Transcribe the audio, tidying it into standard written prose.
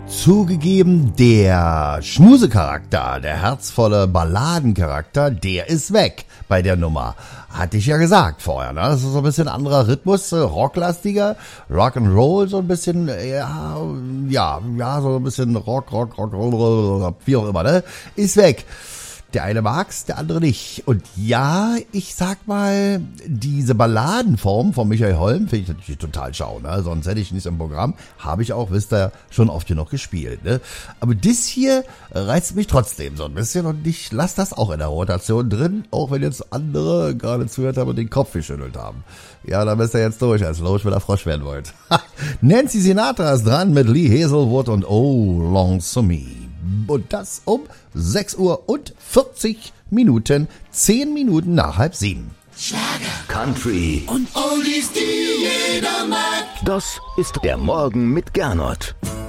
Zugegeben, der Schmusecharakter, der herzvolle Balladencharakter, der ist weg bei der Nummer. Hatte ich ja gesagt vorher, ne? Das ist so ein bisschen anderer Rhythmus, rocklastiger, Rock'n'Roll, so ein bisschen, ja, so ein bisschen Rock, wie auch immer, ne? Ist weg. Der eine mag's, der andere nicht. Und ja, ich sag mal, diese Balladenform von Michael Holm finde ich natürlich total schau, ne? Sonst hätte ich nichts im Programm. Habe ich auch, wisst ihr, schon oft genug gespielt, ne? Aber das hier reizt mich trotzdem so ein bisschen und ich lasse das auch in der Rotation drin, auch wenn jetzt andere gerade zuhört haben und den Kopf geschüttelt haben. Ja, da bist ihr jetzt durch, als logisch, wenn ihr Frosch werden wollt. Nancy Sinatra ist dran mit Lee Hazelwood und Oh, Lonesome Me. Und das um 6 Uhr und 40 Minuten, 10 Minuten nach 6:30. Schlager, Country und Oldies, die jeder mag. Das ist der Morgen mit Gernot.